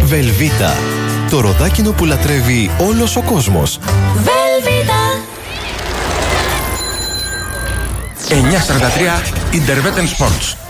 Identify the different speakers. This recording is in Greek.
Speaker 1: Velveeta. Το ροδάκινο που λατρεύει όλος ο κόσμος.
Speaker 2: Velveeta.
Speaker 3: 9:43 Interveten Sports.